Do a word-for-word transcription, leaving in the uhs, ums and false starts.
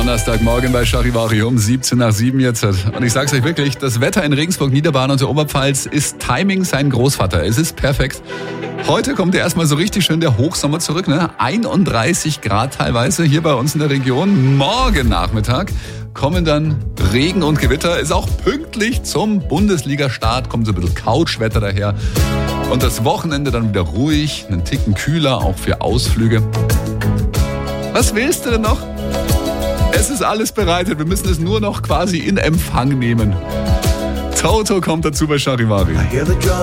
Donnerstagmorgen bei Charivari um siebzehn nach sieben jetzt. Und ich sag's euch wirklich, das Wetter in Regensburg, Niederbayern und der Oberpfalz ist Timing sein Großvater. Es ist perfekt. Heute kommt ja erstmal so richtig schön der Hochsommer zurück, ne? einunddreißig Grad teilweise hier bei uns in der Region. Morgen Nachmittag kommen dann Regen und Gewitter. Ist auch pünktlich zum Bundesliga-Start, kommt so ein bisschen Couchwetter daher. Und das Wochenende dann wieder ruhig, einen Ticken kühler, auch für Ausflüge. Was willst du denn noch? Es ist alles bereitet, wir müssen es nur noch quasi in Empfang nehmen. Toto kommt dazu bei Charivari.